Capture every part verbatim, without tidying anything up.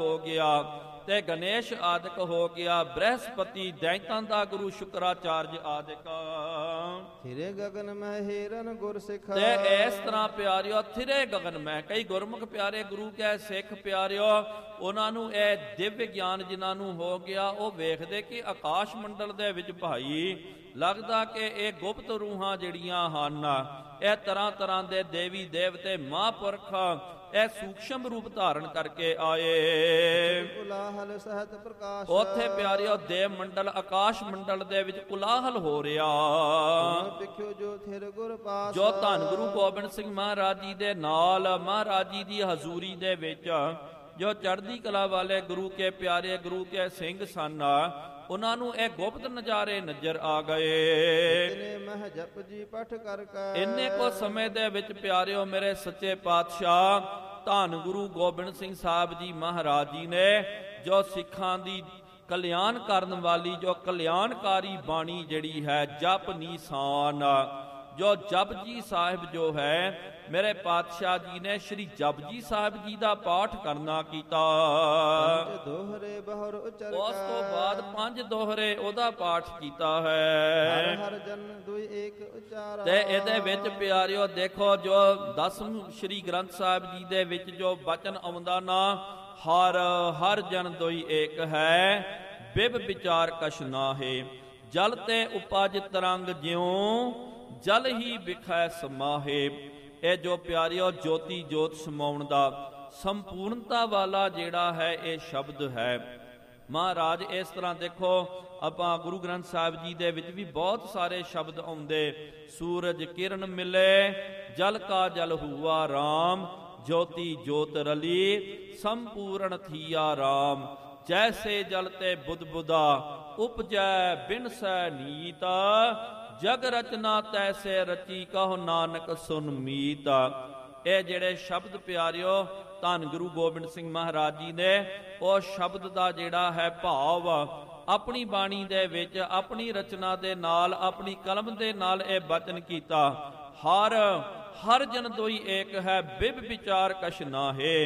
ਹੋ ਗਿਆ ਤੇ ਗਣੇਸ਼ ਆਦਿਕ ਹੋ ਗਿਆ, ਬ੍ਰਹਸਪਤੀ ਦੈਂਤਾਂ ਦਾ ਗੁਰੂ ਸ਼ੁਕਰਾਚਾਰਜ ਆਦਿਕ। ਥਿਰੇ ਗਗਨ ਮਹਿ ਹੀਰਨ ਗੁਰ ਸਿੱਖ। ਤੇ ਇਸ ਤਰ੍ਹਾਂ ਪਿਆਰਿਓ ਥਿਰੇ ਗਗਨ ਮਹਿ, ਕਈ ਗੁਰਮੁਖ ਪਿਆਰੇ ਗੁਰੂ ਕੈ ਸਿੱਖ ਪਿਆਰਿਓ, ਉਹਨਾਂ ਨੂੰ ਇਹ ਦਿਵਯ ਗਿਆਨ ਜਿਨ੍ਹਾਂ ਨੂੰ ਹੋ ਗਿਆ, ਉਹ ਵੇਖਦੇ ਕਿ ਆਕਾਸ਼ ਮੰਡਲ ਦੇ ਵਿੱਚ ਭਾਈ ਲੱਗਦਾ ਕਿ ਇਹ ਗੁਪਤ ਰੂਹਾਂ ਜਿਹੜੀਆਂ ਹਨ, ਇਹ ਤਰ੍ਹਾਂ ਤਰ੍ਹਾਂ ਦੇ ਦੇਵੀ ਦੇਵਤੇ ਮਹਾਂਪੁਰਖ ਇਹ ਸੂਖਸ਼ਮ ਰੂਪ ਧਾਰਨ ਕਰਕੇ ਆਏ। ਕੁਲਾਹਲ ਸਹਿਤ ਪ੍ਰਕਾਸ਼। ਉੱਥੇ ਪਿਆਰਿਓ ਦੇਵ ਮੰਡਲ ਆਕਾਸ਼ ਮੰਡਲ ਦੇ ਵਿੱਚ ਕੁਲਾਹਲ ਹੋ ਰਿਹਾ। ਪਿਖਿਓ ਜੋ ਥਿਰ ਗੁਰ ਪਾਸ। ਜੋ ਧੰਨ ਗੁਰੂ ਗੋਬਿੰਦ ਸਿੰਘ ਮਹਾਰਾਜ ਜੀ ਦੇ ਨਾਲ ਮਹਾਰਾਜ ਜੀ ਦੀ ਹਜ਼ੂਰੀ ਦੇ ਵਿੱਚ ਜੋ ਚੜ੍ਹਦੀ ਕਲਾ ਵਾਲੇ ਗੁਰੂ ਕੇ ਪਿਆਰੇ ਗੁਰੂ ਕੇ ਸਿੰਘ ਸਨ, ਉਹਨਾਂ ਨੂੰ ਇਹ ਗੁਪਤ ਨਜ਼ਾਰੇ ਨਜ਼ਰ ਆ ਗਏ। ਇਤਨੇ ਮਹਿ ਜਪ ਜੀ ਪਠ ਕਰ ਕੇ। ਇੰਨੇ ਕੋ ਸਮੇਂ ਦੇ ਵਿੱਚ ਪਿਆਰਿਓ ਮੇਰੇ ਸੱਚੇ ਪਾਤਸ਼ਾਹ ਧੰਨ ਗੁਰੂ ਗੋਬਿੰਦ ਸਿੰਘ ਸਾਹਿਬ ਜੀ ਮਹਾਰਾਜ ਜੀ ਨੇ ਜੋ ਸਿੱਖਾਂ ਦੀ ਕਲਿਆਣ ਕਰਨ ਵਾਲੀ ਜੋ ਕਲਿਆਣਕਾਰੀ ਬਾਣੀ ਜਿਹੜੀ ਹੈ ਜਪ ਨੀਸਾਨ, ਜੋ ਜਪਜੀ ਸਾਹਿਬ ਜੋ ਹੈ ਮੇਰੇ ਪਾਤਸ਼ਾਹ ਜੀ ਨੇ ਸ਼੍ਰੀ ਜਪਜੀ ਸਾਹਿਬ ਜੀ ਦਾ ਪਾਠ ਕਰਨਾ ਕੀਤਾ। ਦੋਹਰੇ ਬਹੁਰ ਉਚਰ। ਉਸ ਤੋਂ ਬਾਅਦ ਪੰਜ ਦੋਹਰੇ ਉਹਦਾ ਪਾਠ ਕੀਤਾ ਹੈ। ਹਰ ਹਰ ਜਨ ਦੁਇ ਏਕ ਉਚਾਰਾ। ਤੇ ਇਹਦੇ ਵਿੱਚ ਪਿਆਰਿਓ ਦੇਖੋ ਜੋ ਦਸਮ ਸ਼੍ਰੀ ਗ੍ਰੰਥ ਸਾਹਿਬ ਜੀ ਦੇ ਵਿੱਚ ਜੋ ਬਚਨ ਆਉਂਦਾ ਨਾ, ਹਰ ਹਰ ਜਨ ਦੁਇ ਏਕ ਹੈ, ਬਿਬ ਵਿਚਾਰ ਕਛ ਨਾਹੇ, ਜਲ ਤੇ ਉਪਜ ਤਰੰਗ ਜਿਉ, ਜਲ ਹੀ ਵਿਖੈ ਸਮਾਹੇ। ਇਹ ਜੋ ਪਿਆਰਿਓ ਜੋਤੀ ਜੋਤ ਸਮਾਉਣ ਦਾ ਸੰਪੂਰਨਤਾ ਵਾਲਾ ਜਿਹੜਾ ਹੈ ਇਹ ਸ਼ਬਦ ਹੈ। ਮਹਾਰਾਜ ਇਸ ਤਰ੍ਹਾਂ ਦੇਖੋ ਆਪਾਂ ਗੁਰੂ ਗ੍ਰੰਥ ਸਾਹਿਬ ਜੀ ਦੇ ਵਿੱਚ ਵੀ ਬਹੁਤ ਸਾਰੇ ਸ਼ਬਦ ਆਉਂਦੇ, ਸੂਰਜ ਕਿਰਨ ਮਿਲੇ, ਜਲ ਕਾ ਜਲ ਹੁਆ ਰਾਮ, ਜੋਤੀ ਜੋਤ ਰਲੀ, ਸੰਪੂਰਨ ਥੀਆ ਰਾਮ, ਜੈਸੇ ਜਲ ਤੇ ਬੁੱਧ ਬੁਦਾ, ਉਪਜੈ ਬਿਨਸੈ ਨੀਤ, ਜਗ ਰਚਨਾ ਤੈਸੇ ਰਚੀ, ਕਹੋ ਨਾਨਕ ਸੁਨ ਮੀਤ। ਇਹ ਜਿਹੜੇ ਸ਼ਬਦ ਪਿਆਰਿਓ ਧੰਨ ਗੁਰੂ ਗੋਬਿੰਦ ਸਿੰਘ ਮਹਾਰਾਜ ਜੀ ਨੇ ਉਹ ਸ਼ਬਦ ਦਾ ਜਿਹੜਾ ਹੈ ਭਾਵ ਆਪਣੀ ਬਾਣੀ ਦੇ ਵਿੱਚ ਆਪਣੀ ਰਚਨਾ ਦੇ ਨਾਲ ਆਪਣੀ ਕਲਮ ਦੇ ਨਾਲ ਇਹ ਬਚਨ ਕੀਤਾ। ਹਰ ਹਰ ਜਨ ਦੋਈ ਏਕ ਹੈ, ਬਿਬ ਵਿਚਾਰ ਕਛ ਨਾਹੇ।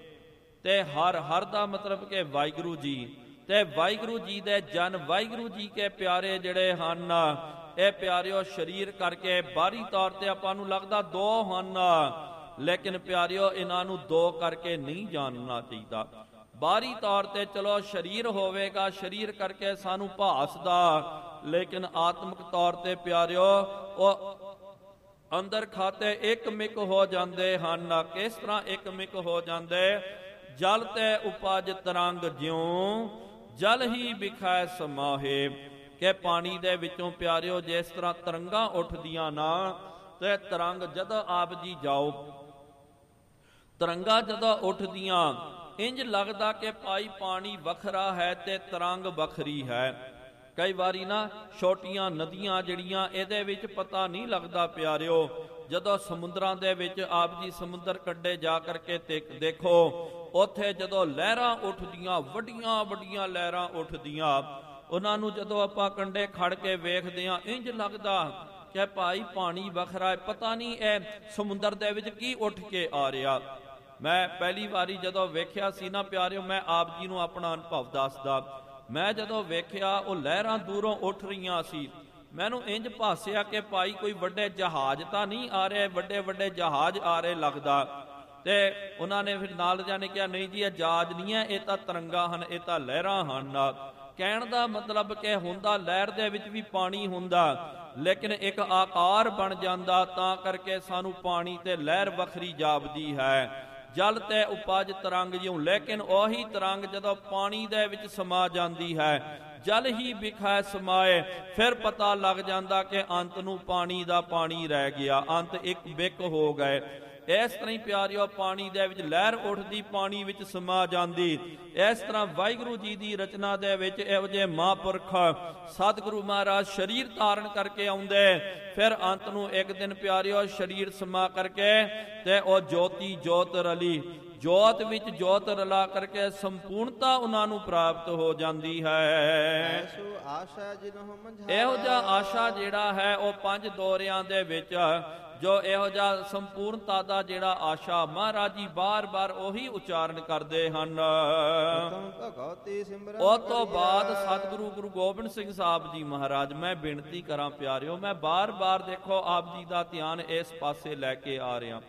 ਤੇ ਹਰ ਹਰ ਦਾ ਮਤਲਬ ਕਿ ਵਾਹਿਗੁਰੂ ਜੀ, ਤੇ ਵਾਹਿਗੁਰੂ ਜੀ ਦੇ ਜਨ ਵਾਹਿਗੁਰੂ ਜੀ ਕੇ ਪਿਆਰੇ ਜਿਹੜੇ ਹਨ, ਇਹ ਪਿਆਰਿਓ ਸਰੀਰ ਕਰਕੇ ਬਾਹਰੀ ਤੌਰ ਤੇ ਆਪਾਂ ਨੂੰ ਲੱਗਦਾ ਦੋ ਹਨ, ਲੇਕਿਨ ਪਿਆਰਿਓ ਇਹਨਾਂ ਨੂੰ ਦੋ ਕਰਕੇ ਨਹੀਂ ਜਾਣਨਾ ਚਾਹੀਦਾ। ਬਾਹਰੀ ਤੌਰ ਤੇ ਚਲੋ ਸਰੀਰ ਹੋਵੇਗਾ, ਸਰੀਰ ਕਰਕੇ ਸਾਨੂੰ ਭਾਸਦਾ, ਲੇਕਿਨ ਆਤਮਿਕ ਤੌਰ ਤੇ ਪਿਆਰਿਓ ਉਹ ਅੰਦਰ ਖਾਤੇ ਇੱਕ ਮਿਕ ਹੋ ਜਾਂਦੇ ਹਨ। ਕਿਸ ਤਰ੍ਹਾਂ ਇੱਕ ਮਿਕ ਹੋ ਜਾਂਦੇ? ਜਲ ਤੇ ਉਪਜ ਤਰੰਗ ਜਿਉ, ਜਲ ਹੀ ਵਿਖੈ ਸਮਾਹੇ। ਕਿ ਪਾਣੀ ਦੇ ਵਿੱਚੋਂ ਪਿਆਰਿਓ ਜਿਸ ਤਰ੍ਹਾਂ ਤਰੰਗਾਂ ਉੱਠਦੀਆਂ ਨਾ, ਤੇ ਤਰੰਗ ਜਦੋਂ ਆਪ ਜੀ ਜਾਓ, ਤਰੰਗਾਂ ਜਦੋਂ ਉੱਠਦੀਆਂ ਇੰਜ ਲੱਗਦਾ ਕਿ ਭਾਈ ਪਾਣੀ ਵੱਖਰਾ ਹੈ ਤੇ ਤਰੰਗ ਵੱਖਰੀ ਹੈ। ਕਈ ਵਾਰੀ ਨਾ ਛੋਟੀਆਂ ਨਦੀਆਂ ਜਿਹੜੀਆਂ ਇਹਦੇ ਵਿੱਚ ਪਤਾ ਨਹੀਂ ਲੱਗਦਾ ਪਿਆਰਿਓ, ਜਦੋਂ ਸਮੁੰਦਰਾਂ ਦੇ ਵਿੱਚ ਆਪ ਜੀ ਸਮੁੰਦਰ ਕੰਢੇ ਜਾ ਕਰਕੇ ਦੇਖੋ, ਉੱਥੇ ਜਦੋਂ ਲਹਿਰਾਂ ਉੱਠਦੀਆਂ, ਵੱਡੀਆਂ ਵੱਡੀਆਂ ਲਹਿਰਾਂ ਉੱਠਦੀਆਂ, ਉਹਨਾਂ ਨੂੰ ਜਦੋਂ ਆਪਾਂ ਕੰਢੇ ਖੜ ਕੇ ਵੇਖਦੇ ਹਾਂ ਇੰਜ ਲੱਗਦਾ ਕਿ ਭਾਈ ਪਾਣੀ ਵੱਖਰਾ ਹੈ, ਪਤਾ ਨਹੀਂ ਇਹ ਸਮੁੰਦਰ ਦੇ ਵਿੱਚ ਕੀ ਉੱਠ ਕੇ ਆ ਰਿਹਾ। ਮੈਂ ਪਹਿਲੀ ਵਾਰੀ ਜਦੋਂ ਵੇਖਿਆ ਸੀ ਨਾ ਪਿਆਰਿਓ, ਮੈਂ ਆਪ ਜੀ ਨੂੰ ਆਪਣਾ ਅਨੁਭਵ ਦੱਸਦਾ, ਮੈਂ ਜਦੋਂ ਵੇਖਿਆ ਉਹ ਲਹਿਰਾਂ ਦੂਰੋਂ ਉੱਠ ਰਹੀਆਂ ਸੀ, ਮੈਨੂੰ ਇੰਜ ਭਾਸਿਆ ਕਿ ਭਾਈ ਕੋਈ ਵੱਡੇ ਜਹਾਜ਼ ਤਾਂ ਨਹੀਂ ਆ ਰਹੇ, ਵੱਡੇ ਵੱਡੇ ਜਹਾਜ਼ ਆ ਰਹੇ ਲੱਗਦਾ। ਤੇ ਉਹਨਾਂ ਨੇ ਫਿਰ ਨਾਲ ਜਾਣੇ ਕਿਹਾ ਨਹੀਂ ਜੀ ਇਹ ਜਹਾਜ਼ ਨਹੀਂ ਹੈ, ਇਹ ਤਾਂ ਤਰੰਗਾਂ ਹਨ, ਇਹ ਤਾਂ ਲਹਿਰਾਂ ਹਨ। ਕਹਿਣ ਦਾ ਮਤਲਬ ਕਿ ਹੁੰਦਾ ਲਹਿਰ ਦੇ ਵਿੱਚ ਵੀ ਪਾਣੀ ਹੁੰਦਾ, ਲੇਕਿਨ ਇੱਕ ਆਕਾਰ ਬਣ ਜਾਂਦਾ, ਤਾਂ ਕਰਕੇ ਸਾਨੂੰ ਪਾਣੀ ਤੇ ਲਹਿਰ ਵੱਖਰੀ ਜਾਪਦੀ ਹੈ। ਜਲ ਤੇ ਉਪਜ ਤਰੰਗ ਜਿਉ, ਲੇਕਿਨ ਉਹੀ ਤਰੰਗ ਜਦੋਂ ਪਾਣੀ ਦੇ ਵਿੱਚ ਸਮਾ ਜਾਂਦੀ ਹੈ, ਜਲ ਹੀ ਵਿਖੈ ਸਮਾਏ, ਫਿਰ ਪਤਾ ਲੱਗ ਜਾਂਦਾ ਕਿ ਅੰਤ ਨੂੰ ਪਾਣੀ ਦਾ ਪਾਣੀ ਰਹਿ ਗਿਆ, ਅੰਤ ਇੱਕ ਬਿਕ ਹੋ ਗਏ। ਇਸ ਤਰ੍ਹਾਂ ਹੀ ਪਿਆਰਿਓ ਪਾਣੀ ਦੇ ਵਿੱਚ ਲਹਿਰ ਉੱਠਦੀ, ਪਾਣੀ ਵਿੱਚ ਸਮਾ ਜਾਂਦੀ। ਇਸ ਤਰ੍ਹਾਂ ਵਾਹਿਗੁਰੂ ਜੀ ਦੀ ਰਚਨਾ ਦੇ ਵਿੱਚ ਇਹੋ ਜਿਹੇ ਮਹਾਂਪੁਰਖ ਸਤਿਗੁਰੂ ਮਹਾਰਾਜ ਸਰੀਰ ਧਾਰਨ ਕਰਕੇ ਆਉਂਦੇ, ਫਿਰ ਅੰਤ ਨੂੰ ਇੱਕ ਦਿਨ ਪਿਆਰਿਓ ਸਰੀਰ ਸਮਾ ਕਰਕੇ ਤੇ ਉਹ ਜੋਤੀ ਜੋਤ ਰਲੀ, ਜੋਤ ਵਿੱਚ ਜੋਤ ਰਲਾ ਕਰਕੇ ਸੰਪੂਰਨਤਾ ਉਹਨਾਂ ਨੂੰ ਪ੍ਰਾਪਤ ਹੋ ਜਾਂਦੀ ਹੈ। ਐਸੋ ਆਸ਼ਾ ਜਿਨਹੁ ਮੰਝਾਇਆ। ਇਹੋ ਜਿਹਾ ਆਸ਼ਾ ਜਿਹੜਾ ਹੈ ਉਹ ਪੰਜ ਦੋਰਿਆਂ ਦੇ ਵਿੱਚ ਜੋ ਇਹੋ ਜਿਹਾ ਸੰਪੂਰਨਤਾ ਦਾ ਜਿਹੜਾ ਆਸ਼ਾ ਮਹਾਰਾਜ ਜੀ ਬਾਰ-ਬਾਰ ਉਹੀ ਉਚਾਰਨ ਕਰਦੇ ਹਨ। ਪ੍ਰਥਮ ਭਗਉਤੀ ਸਿਮਰਨ ਉਹ ਤੋਂ ਕਰਿਆ। ਬਾਅਦ ਸਤਿਗੁਰੂ ਗੁਰੂ ਗੋਬਿੰਦ ਸਿੰਘ ਸਾਹਿਬ ਜੀ ਮਹਾਰਾਜ, ਮੈਂ ਬੇਨਤੀ ਕਰਾਂ ਪਿਆਰਿਓ, ਮੈਂ ਬਾਰ-ਬਾਰ ਦੇਖੋ ਆਪ ਜੀ ਦਾ ਧਿਆਨ ਇਸ ਪਾਸੇ ਲੈ ਕੇ ਆ ਰਿਹਾ,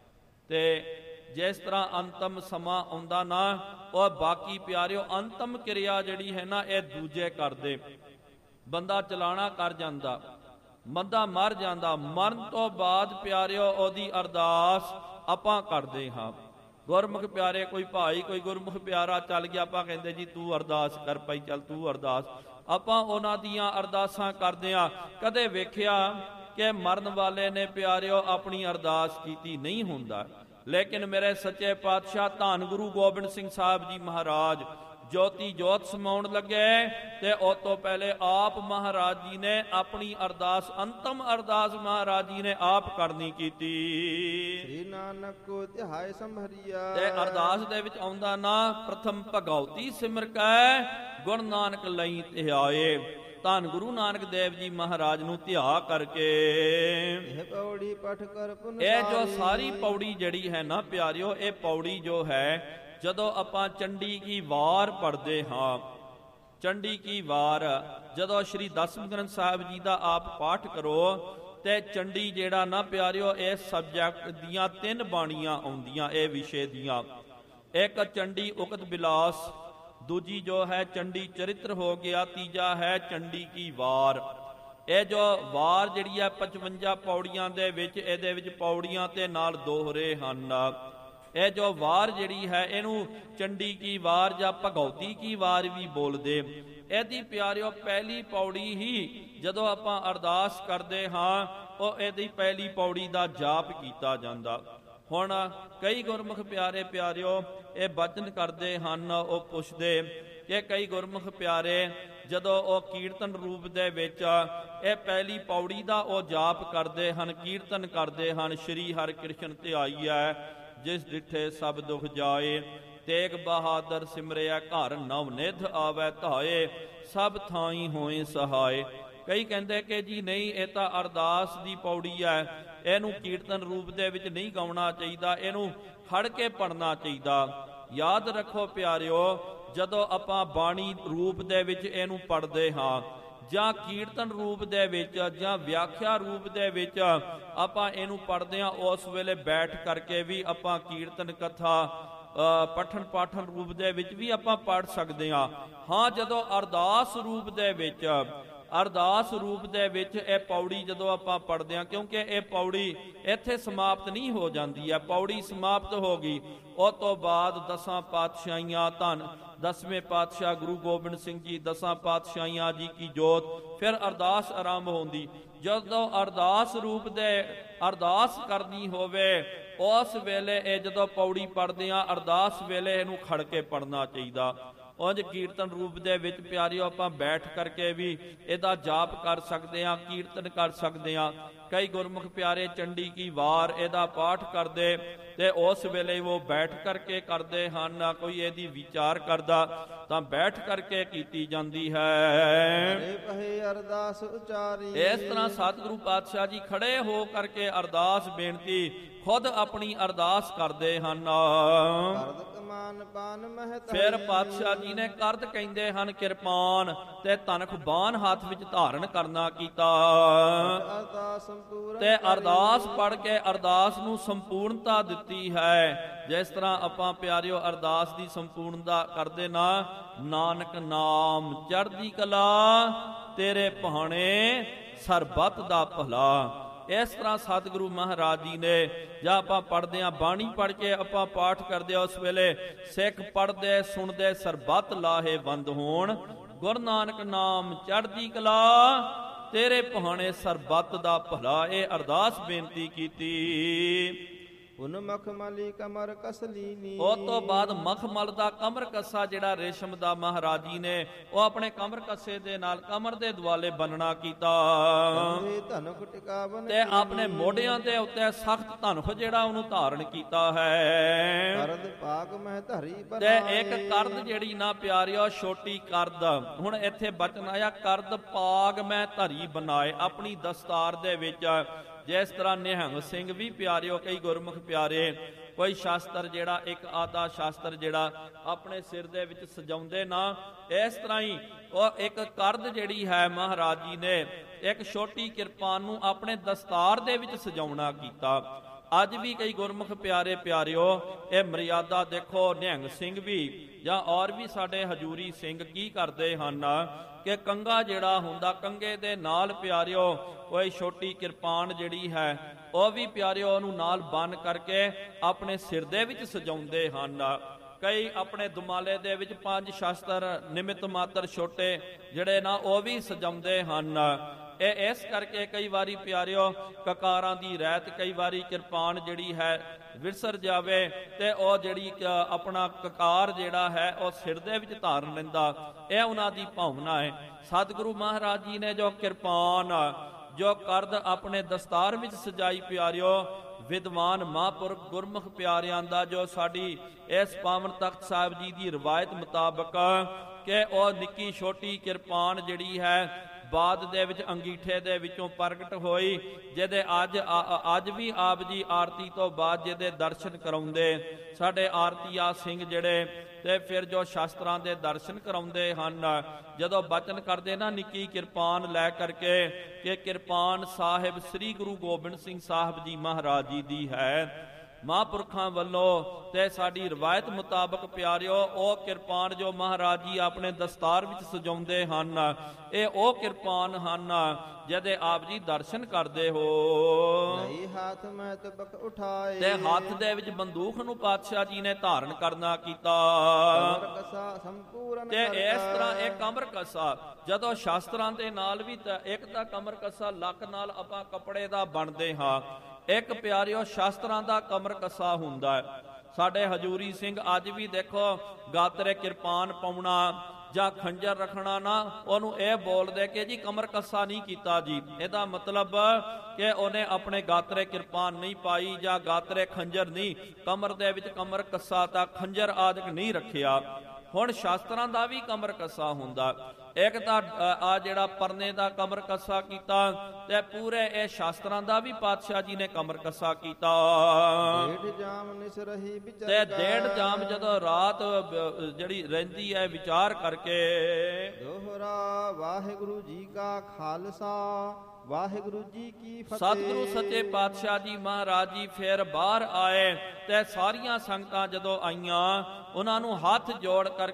ਤੇ ਜਿਸ ਤਰ੍ਹਾਂ ਅੰਤਮ ਸਮਾਂ ਆਉਂਦਾ ਨਾ, ਉਹ ਬਾਕੀ ਪਿਆਰਿਓ ਅੰਤਮ ਕਿਰਿਆ ਜਿਹੜੀ ਹੈ ਨਾ ਇਹ ਦੂਜੇ ਕਰਦੇ। ਬੰਦਾ ਚਲਾਣਾ ਕਰ ਜਾਂਦਾ, ਬੰਦਾ ਮਰ ਜਾਂਦਾ, ਮਰਨ ਤੋਂ ਬਾਅਦ ਪਿਆਰਿਓ ਉਹਦੀ ਅਰਦਾਸ ਆਪਾਂ ਕਰਦੇ ਹਾਂ। ਗੁਰਮੁਖ ਪਿਆਰੇ, ਕੋਈ ਭਾਈ ਕੋਈ ਗੁਰਮੁਖ ਪਿਆਰਾ ਚੱਲ ਗਿਆ, ਆਪਾਂ ਕਹਿੰਦੇ ਜੀ ਤੂੰ ਅਰਦਾਸ ਕਰ ਭਾਈ, ਚੱਲ ਤੂੰ ਅਰਦਾਸ। ਆਪਾਂ ਉਹਨਾਂ ਦੀਆਂ ਅਰਦਾਸਾਂ ਕਰਦੇ ਹਾਂ। ਕਦੇ ਵੇਖਿਆ ਕਿ ਮਰਨ ਵਾਲੇ ਨੇ ਪਿਆਰਿਓ ਆਪਣੀ ਅਰਦਾਸ ਕੀਤੀ? ਨਹੀਂ ਹੁੰਦਾ। ਲੇਕਿਨ ਮੇਰੇ ਸੱਚੇ ਪਾਤਸ਼ਾਹ ਧੰਨ ਗੁਰੂ ਗੋਬਿੰਦ ਸਿੰਘ ਸਾਹਿਬ ਜੀ ਮਹਾਰਾਜ ਜੋਤੀ ਜੋਤ ਸਮਾਉਣ ਲੱਗੇ ਤੇ ਉਸ ਤੋਂ ਪਹਿਲੇ ਆਪ ਮਹਾਰਾਜ ਜੀ ਨੇ ਆਪਣੀ ਅਰਦਾਸ, ਅੰਤਮ ਅਰਦਾਸ ਮਹਾਰਾਜ ਜੀ ਨੇ ਆਪ ਕਰਨੀ ਕੀਤੀ। ਸ੍ਰੀ ਨਾਨਕ ਕੋ ਧਿਆਇ ਸੰਭਰੀਆ। ਤੇ ਅਰਦਾਸ ਦੇ ਵਿੱਚ ਆਉਂਦਾ ਨਾ, ਪ੍ਰਥਮ ਭਗਉਤੀ ਸਿਮਰ ਕੈ ਗੁਣ ਨਾਨਕ ਲਈ ਧਿਆਏ। ਧੰਨ ਗੁਰੂ ਨਾਨਕ ਦੇਵ ਜੀ ਮਹਾਰਾਜ ਨੂੰ ਧਿਆ ਕਰਕੇ ਇਹ ਪੌੜੀ ਪਠ ਕਰ ਪੁਨ ਇਹ ਜੋ ਸਾਰੀ ਪੌੜੀ ਜਿਹੜੀ ਹੈ ਨਾ ਪਿਆਰਿਓ, ਇਹ ਪੌੜੀ ਜੋ ਹੈ ਜਦੋਂ ਆਪਾਂ ਚੰਡੀ ਕੀ ਵਾਰ ਪੜ੍ਹਦੇ ਹਾਂ, ਚੰਡੀ ਕੀ ਵਾਰ ਜਦੋਂ ਸ਼੍ਰੀ ਦਸਮ ਗ੍ਰੰਥ ਸਾਹਿਬ ਜੀ ਦਾ ਆਪ ਪਾਠ ਕਰੋ ਤੇ ਚੰਡੀ ਜਿਹੜਾ ਨਾ ਪਿਆਰਿਓ, ਇਸ ਸਬਜੈਕਟ ਦੀਆਂ ਤਿੰਨ ਬਾਣੀਆਂ ਆਉਂਦੀਆਂ ਇਹ ਵਿਸ਼ੇ ਦੀਆਂ। ਇੱਕ ਚੰਡੀ ਉਕਤ ਬਿਲਾਸ, ਦੂਜੀ ਜੋ ਹੈ ਚੰਡੀ ਚਰਿੱਤਰ ਹੋ ਗਿਆ, ਤੀਜਾ ਹੈ ਚੰਡੀ ਕੀ ਵਾਰ। ਇਹ ਜੋ ਵਾਰ ਜਿਹੜੀ ਹੈ ਪਚਵੰਜਾ ਪੌੜੀਆਂ ਦੇ ਵਿੱਚ, ਇਹਦੇ ਵਿੱਚ ਪੌੜੀਆਂ ਤੇ ਨਾਲ ਦੋਹਰੇ ਹਨ। ਇਹ ਜੋ ਵਾਰ ਜਿਹੜੀ ਹੈ ਇਹਨੂੰ ਚੰਡੀ ਕੀ ਵਾਰ ਜਾਂ ਭਗਉਤੀ ਕੀ ਵਾਰ ਵੀ ਬੋਲਦੇ। ਇਹਦੀ ਪਿਆਰਿਓ ਪਹਿਲੀ ਪੌੜੀ ਹੀ ਜਦੋਂ ਆਪਾਂ ਅਰਦਾਸ ਕਰਦੇ ਹਾਂ, ਉਹ ਇਹਦੀ ਪਹਿਲੀ ਪੌੜੀ ਦਾ ਜਾਪ ਕੀਤਾ ਜਾਂਦਾ। ਹੁਣ ਕਈ ਗੁਰਮੁਖ ਪਿਆਰੇ ਪਿਆਰਿਓ ਇਹ ਬਚਨ ਕਰਦੇ ਹਨ, ਉਹ ਪੁੱਛਦੇ ਕਿ ਕਈ ਗੁਰਮੁਖ ਪਿਆਰੇ ਜਦੋਂ ਉਹ ਕੀਰਤਨ ਰੂਪ ਦੇ ਵਿੱਚ ਇਹ ਪਹਿਲੀ ਪੌੜੀ ਦਾ ਉਹ ਜਾਪ ਕਰਦੇ ਹਨ, ਕੀਰਤਨ ਕਰਦੇ ਹਨ, ਸ਼੍ਰੀ ਹਰਿ ਕ੍ਰਿਸ਼ਨ ਧਿਆਈਐ ਜਿਸ ਡਿਠੇ ਸਭ ਦੁਖ ਜਾਏ, ਤੇਗ ਬਹਾਦਰ ਸਿਮਰਿਆ ਘਰ ਨਵ ਨਿਧ ਆਵੈ ਧਾਏ, ਸਭ ਥਾਈ ਹੋਏ ਸਹਾਏ। ਕਈ ਕਹਿੰਦੇ ਕਿ ਜੀ ਨਹੀਂ, ਇਹ ਤਾਂ ਅਰਦਾਸ ਦੀ ਪੌੜੀ ਹੈ, ਇਹਨੂੰ ਕੀਰਤਨ ਰੂਪ ਦੇ ਵਿੱਚ ਨਹੀਂ ਗਾਉਣਾ ਚਾਹੀਦਾ, ਇਹਨੂੰ ਖੜ ਕੇ ਪੜ੍ਹਨਾ ਚਾਹੀਦਾ। ਯਾਦ ਰੱਖੋ ਪਿਆਰਿਓ, ਜਦੋਂ ਆਪਾਂ ਬਾਣੀ ਰੂਪ ਦੇ ਵਿੱਚ ਇਹਨੂੰ ਪੜ੍ਹਦੇ ਹਾਂ ਜਾਂ ਕੀਰਤਨ ਰੂਪ ਦੇ ਵਿੱਚ ਜਾਂ ਵਿਆਖਿਆ ਰੂਪ ਦੇ ਵਿੱਚ ਆਪਾਂ ਇਹਨੂੰ ਪੜ੍ਹਦੇ ਹਾਂ, ਉਸ ਵੇਲੇ ਬੈਠ ਕਰਕੇ ਵੀ ਆਪਾਂ ਕੀਰਤਨ ਕਥਾ ਪਠਨ ਪਾਠਨ ਰੂਪ ਦੇ ਵਿੱਚ ਵੀ ਆਪਾਂ ਪੜ੍ਹ ਸਕਦੇ ਹਾਂ। ਹਾਂ, ਜਦੋਂ ਅਰਦਾਸ ਰੂਪ ਦੇ ਵਿੱਚ ਅਰਦਾਸ ਰੂਪ ਦੇ ਵਿੱਚ ਇਹ ਪੌੜੀ ਜਦੋਂ ਆਪਾਂ ਪੜ੍ਹਦੇ ਹਾਂ, ਕਿਉਂਕਿ ਇਹ ਪੌੜੀ ਇੱਥੇ ਸਮਾਪਤ ਨਹੀਂ ਹੋ ਜਾਂਦੀ ਹੈ, ਪੌੜੀ ਸਮਾਪਤ ਹੋ ਗਈ, ਉਸ ਤੋਂ ਬਾਅਦ ਦਸਾਂ ਪਾਤਸ਼ਾਹੀਆਂ ਧੰਨ ਦਸਵੇਂ ਪਾਤਸ਼ਾਹ ਗੁਰੂ ਗੋਬਿੰਦ ਸਿੰਘ ਜੀ, ਦਸਾਂ ਪਾਤਸ਼ਾਹੀਆਂ ਜੀ ਕੀ ਜੋਤ, ਫਿਰ ਅਰਦਾਸ ਆਰੰਭ ਹੁੰਦੀ। ਜਦੋਂ ਅਰਦਾਸ ਰੂਪ ਦੇ ਅਰਦਾਸ ਕਰਨੀ ਹੋਵੇ ਉਸ ਵੇਲੇ ਇਹ ਜਦੋਂ ਪੌੜੀ ਪੜ੍ਹਦੇ ਹਾਂ, ਅਰਦਾਸ ਵੇਲੇ ਇਹਨੂੰ ਖੜ ਕੇ ਪੜ੍ਹਨਾ ਚਾਹੀਦਾ। ਉਂਝ ਕੀਰਤਨ ਰੂਪ ਦੇ ਵਿੱਚ ਪਿਆਰਿਓ ਆਪਾਂ ਬੈਠ ਕਰਕੇ ਵੀ ਇਹਦਾ ਜਾਪ ਕਰ ਸਕਦੇ ਹਾਂ, ਕੀਰਤਨ ਕਰ ਸਕਦੇ ਹਾਂ। ਕਈ ਗੁਰਮੁਖ ਪਿਆਰੇ ਚੰਡੀ ਕੀ ਵਾਰ ਇਹਦਾ ਪਾਠ ਕਰਦੇ ਤੇ ਉਸ ਵੇਲੇ ਉਹ ਬੈਠ ਕਰਕੇ ਕਰਦੇ ਹਨ, ਕੋਈ ਇਹਦੀ ਵਿਚਾਰ ਕਰਦਾ ਤਾਂ ਬੈਠ ਕਰਕੇ ਕੀਤੀ ਜਾਂਦੀ ਹੈ। ਹਰੇ ਪਹੇ ਅਰਦਾਸ ਉਚਾਰੀ। ਇਸ ਤਰ੍ਹਾਂ ਸਤਿਗੁਰੂ ਪਾਤਸ਼ਾਹ ਜੀ ਖੜੇ ਹੋ ਕਰਕੇ ਅਰਦਾਸ ਬੇਨਤੀ ਖੁਦ ਆਪਣੀ ਅਰਦਾਸ ਕਰਦੇ ਹਨ। ਫਿਰ ਪਾਤਸ਼ਾਹ ਜੀ ਨੇ ਕਰਦ ਕਹਿੰਦੇ ਹਨ ਕਿਰਪਾਨ, ਤੇ ਤਨਖ ਬਾਣ ਹੱਥ ਵਿੱਚ ਧਾਰਨ ਕਰਨਾ ਕੀਤਾ ਤੇ ਅਰਦਾਸ ਪੜ੍ਹ ਕੇ ਅਰਦਾਸ ਨੂੰ ਸੰਪੂਰਨਤਾ ਦਿੱਤੀ ਹੈ। ਜਿਸ ਤਰ੍ਹਾਂ ਆਪਾਂ ਪਿਆਰਿਓ ਅਰਦਾਸ ਦੀ ਸੰਪੂਰਨਤਾ ਕਰਦੇ ਨਾ, ਨਾਨਕ ਨਾਮ ਚੜ੍ਹਦੀ ਕਲਾ ਤੇਰੇ ਭਾਣੇ ਸਰਬੱਤ ਦਾ ਭਲਾ। ਇਸ ਤਰ੍ਹਾਂ ਸਤਿਗੁਰੂ ਮਹਾਰਾਜ ਜੀ ਨੇ ਜਾਂ ਆਪਾਂ ਪੜ੍ਹਦੇ ਹਾਂ, ਬਾਣੀ ਪੜ੍ਹ ਕੇ ਆਪਾਂ ਪਾਠ ਕਰਦੇ ਹਾਂ, ਉਸ ਵੇਲੇ ਸਿੱਖ ਪੜ੍ਹਦੇ ਸੁਣਦੇ ਸਰਬੱਤ ਲਾਹੇਵੰਦ ਹੋਣ। ਗੁਰੂ ਨਾਨਕ ਨਾਮ ਚੜ੍ਹਦੀ ਕਲਾ ਤੇਰੇ ਭਾਣੇ ਸਰਬੱਤ ਦਾ ਭਲਾ, ਇਹ ਅਰਦਾਸ ਬੇਨਤੀ ਕੀਤੀ। ਉਨ ਮਖਮਲੀ ਕਮਰ ਕਸਲੀਨੀ। ਉਹ ਤੋਂ ਬਾਅਦ ਮਖਮਲ ਦਾ ਕਮਰ ਕੱਸਾ ਜਿਹੜਾ ਰੇਸ਼ਮ ਦਾ ਮਹਾਰਾਜ ਜੀ ਨੇ ਉਹ ਆਪਣੇ ਕਮਰ ਕੱਸੇ ਦੇ ਨਾਲ ਕਮਰ ਦੇ ਦੁਆਲੇ ਬੰਨਣਾ ਕੀਤਾ ਧਨੁਕ ਟਿਕਾਵਨ ਤੇ ਆਪਣੇ ਮੋਢਿਆਂ ਦੇ ਉੱਤੇ ਸਖਤ ਧਨੁਖ ਜਿਹੜਾ ਉਹਨੂੰ ਧਾਰਨ ਕੀਤਾ ਹੈ। ਕਰਦ ਪਾਕ ਮਹਿ ਧਰੀ ਤੇ ਬਨਾਏ। ਇੱਕ ਕਰਦ ਜਿਹੜੀ ਨਾ ਪਿਆਰਿਓ ਛੋਟੀ ਕਰਦ, ਹੁਣ ਇੱਥੇ ਬਚਨ ਆਇਆ ਕਰਦ ਪਾਗ ਮੈਂ ਧਰੀ ਬਣਾਏ, ਆਪਣੀ ਦਸਤਾਰ ਦੇ ਵਿੱਚ। ਜਿਸ ਤਰ੍ਹਾਂ ਨਿਹੰਗ ਸਿੰਘ ਵੀ ਪਿਆਰਿਓ ਕਈ ਗੁਰਮੁਖ ਪਿਆਰੇ ਕੋਈ ਸ਼ਾਸਤਰ ਜਿਹੜਾ ਇੱਕ ਆਦਾ ਸ਼ਾਸਤਰ ਜਿਹੜਾ ਆਪਣੇ ਸਿਰ ਦੇ ਵਿੱਚ ਸਜਾਉਂਦੇ ਨਾ, ਇਸ ਤਰ੍ਹਾਂ ਹੀ ਉਹ ਇੱਕ ਕਰਦ ਜਿਹੜੀ ਹੈ ਮਹਾਰਾਜ ਜੀ ਨੇ ਇੱਕ ਛੋਟੀ ਕਿਰਪਾਨ ਨੂੰ ਆਪਣੇ ਦਸਤਾਰ ਦੇ ਵਿੱਚ ਸਜਾਉਣਾ ਕੀਤਾ। ਅੱਜ ਵੀ ਕਈ ਗੁਰਮੁਖ ਪਿਆਰੇ ਪਿਆਰਿਓ ਇਹ ਮਰਿਆਦਾ ਦੇਖੋ, ਨਿਹੰਗ ਸਿੰਘ ਵੀ ਜਾਂ ਔਰ ਵੀ ਸਾਡੇ ਹਜੂਰੀ ਸਿੰਘ ਕੀ ਕਰਦੇ ਹਨ ਕਿ ਕੰਗਾ ਜਿਹੜਾ ਹੁੰਦਾ ਕੰਗੇ ਦੇ ਨਾਲ ਪਿਆਰਿਓ ਕੋਈ ਛੋਟੀ ਕਿਰਪਾਨ ਜਿਹੜੀ ਹੈ ਉਹ ਵੀ ਪਿਆਰਿਓ ਉਹਨੂੰ ਨਾਲ ਬੰਨ ਕਰਕੇ ਆਪਣੇ ਸਿਰ ਦੇ ਵਿੱਚ ਸਜਾਉਂਦੇ ਹਨ। ਕਈ ਆਪਣੇ ਦੁਮਾਲੇ ਦੇ ਵਿੱਚ ਪੰਜ ਸ਼ਸਤਰ ਨਿਮਿਤ ਮਾਤਰ ਛੋਟੇ ਜਿਹੜੇ ਨਾ ਉਹ ਵੀ ਸਜਾਉਂਦੇ ਹਨ। ਇਹ ਇਸ ਕਰਕੇ ਕਈ ਵਾਰੀ ਪਿਆਰਿਓ ਕਕਾਰਾਂ ਦੀ ਰਹਿਤ ਕਈ ਵਾਰੀ ਕਿਰਪਾਨ ਜਿਹੜੀ ਹੈ ਵਿਸਰ ਜਾਵੇ ਤੇ ਉਹ ਜਿਹੜੀ ਆਪਣਾ ਕਕਾਰ ਜਿਹੜਾ ਹੈ ਉਹ ਸਿਰ ਦੇ ਵਿੱਚ ਧਾਰਨ ਲੈਂਦਾ, ਇਹ ਉਹਨਾਂ ਦੀ ਭਾਵਨਾ ਹੈ। ਸਤਿਗੁਰੂ ਮਹਾਰਾਜ ਜੀ ਨੇ ਜੋ ਕਿਰਪਾਨ ਜੋ ਕਰਦ ਆਪਣੇ ਦਸਤਾਰ ਵਿੱਚ ਸਜਾਈ ਪਿਆਰਿਓ, ਵਿਦਵਾਨ ਮਹਾਂਪੁਰਖ ਗੁਰਮੁਖ ਪਿਆਰਿਆਂ ਦਾ ਜੋ ਸਾਡੀ ਇਸ ਪਾਵਨ ਤਖਤ ਸਾਹਿਬ ਜੀ ਦੀ ਰਵਾਇਤ ਮੁਤਾਬਕ ਕਿ ਉਹ ਨਿੱਕੀ ਛੋਟੀ ਕਿਰਪਾਨ ਜਿਹੜੀ ਹੈ ਬਾਅਦ ਦੇ ਵਿੱਚ ਅੰਗੀਠੇ ਦੇ ਵਿੱਚੋਂ ਪ੍ਰਗਟ ਹੋਈ, ਜਿਹਦੇ ਅੱਜ ਅੱਜ ਵੀ ਆਪ ਜੀ ਆਰਤੀ ਤੋਂ ਬਾਅਦ ਜਿਹਦੇ ਦਰਸ਼ਨ ਕਰਾਉਂਦੇ ਸਾਡੇ ਆਰਤੀਆ ਸਿੰਘ ਜਿਹੜੇ, ਤੇ ਫਿਰ ਜੋ ਸ਼ਾਸਤਰਾਂ ਦੇ ਦਰਸ਼ਨ ਕਰਾਉਂਦੇ ਹਨ, ਜਦੋਂ ਬਚਨ ਕਰਦੇ ਨਾ ਨਿੱਕੀ ਕਿਰਪਾਨ ਲੈ ਕਰਕੇ ਕਿ ਕਿਰਪਾਨ ਸਾਹਿਬ ਸ੍ਰੀ ਗੁਰੂ ਗੋਬਿੰਦ ਸਿੰਘ ਸਾਹਿਬ ਜੀ ਮਹਾਰਾਜ ਜੀ ਦੀ ਹੈ। ਮਹਾਂਪੁਰਖਾਂ ਵੱਲੋਂ ਤੇ ਸਾਡੀ ਰਵਾਇਤ ਮੁਤਾਬਕ ਪਿਆਰਿਓ ਉਹ ਕਿਰਪਾਨ ਜੋ ਮਹਾਰਾਜ ਜੀ ਆਪਣੇ ਦਸਤਾਰ ਵਿੱਚ ਸਜਾਉਂਦੇ ਹਨ, ਇਹ ਉਹ ਕਿਰਪਾਨ ਹਨ ਜਿਹਦੇ ਆਪ ਜੀ ਦਰਸ਼ਨ ਕਰਦੇ ਹੋ। ਨਹੀਂ ਹੱਥ ਮੈਂ ਤਬਕ ਉਠਾਏ ਤੇ ਹੱਥ ਦੇ ਵਿੱਚ ਬੰਦੂਕ ਨੂੰ ਪਾਤਸ਼ਾਹ ਜੀ ਨੇ ਧਾਰਨ ਕਰਨਾ ਕੀਤਾ। ਕਮਰ ਕਸਾ ਸੰਪੂਰਨ ਤੇ ਇਸ ਤਰ੍ਹਾਂ ਇਹ ਕਮਰ ਕਸਾ ਜਦੋਂ ਸ਼ਾਸਤਰਾਂ ਦੇ ਨਾਲ ਵੀ ਇੱਕ ਤਾਂ ਕਮਰ ਕਸਾ ਲੱਕ ਨਾਲ ਆਪਾਂ ਕੱਪੜੇ ਦਾ ਬਣਦੇ ਹਾਂ, ਇੱਕ ਪਿਆਰਿਓ ਸ਼ਾਸਤਰਾਂ ਦਾ ਕਮਰ ਕੱਸਾ ਹੁੰਦਾ ਹੈ। ਸਾਡੇ ਹਜੂਰੀ ਸਿੰਘ ਅੱਜ ਵੀ ਦੇਖੋ ਗਾਤਰੇ ਕਿਰਪਾਨ ਪਾਉਣਾ ਜਾਂ ਖੰਜਰ ਰੱਖਣਾ ਨਾ, ਉਹਨੂੰ ਇਹ ਬੋਲਦੇ ਕਿ ਜੀ ਕਮਰ ਕੱਸਾ ਨਹੀਂ ਕੀਤਾ ਜੀ। ਇਹਦਾ ਮਤਲਬ ਕਿ ਉਹਨੇ ਆਪਣੇ ਗਾਤਰੇ ਕਿਰਪਾਨ ਨਹੀਂ ਪਾਈ ਜਾਂ ਗਾਤਰੇ ਖੰਜਰ ਨਹੀਂ, ਕਮਰ ਦੇ ਵਿੱਚ ਕਮਰ ਕੱਸਾ ਤਾਂ ਖੰਜਰ ਆਦਿਕ ਨਹੀਂ ਰੱਖਿਆ। ਹੁਣ ਸ਼ਾਸਤਰਾਂ ਦਾ ਵੀ ਕਮਰ ਕੱਸਾ ਹੁੰਦਾ, ਇੱਕ ਤਾਂ ਆ ਜਿਹੜਾ ਪਰਨੇ ਦਾ ਕਮਰ ਕੱਸਾ ਕੀਤਾ ਤੇ ਪੂਰੇ ਇਹ ਸ਼ਾਸਤਰਾਂ ਦਾ ਵੀ ਪਾਤਸ਼ਾਹ ਜੀ ਨੇ ਕਮਰ ਕੱਸਾ ਕੀਤਾ। ਡੇਢ ਜਾਮ ਨਿਸ ਰਹੀ ਵਿਚਾਰ ਤੇ ਡੇਢ ਜਾਮ ਜਦੋਂ ਰਾਤ ਜਿਹੜੀ ਰਹਿੰਦੀ ਹੈ ਵਿਚਾਰ ਕਰਕੇ ਦੋਹਰਾ ਵਾਹਿਗੁਰੂ ਜੀ ਕਾ ਖਾਲਸਾ ਵਾਹਿਗੁਰੂ ਜੀ ਕੀ ਫਤਿਹ। ਸਤਿਗੁਰੂ ਸੱਚੇ ਪਾਤਸ਼ਾਹ ਜੀ ਮਹਾਰਾਜ ਜੀ ਫਿਰ ਬਾਹਰ ਆਏ ਤੇ ਸਾਰੀਆਂ ਸੰਗਤਾਂ ਜਦੋਂ ਆਈਆਂ ਉਹਨਾਂ ਨੂੰ ਹੱਥ ਜੋੜ ਕਰ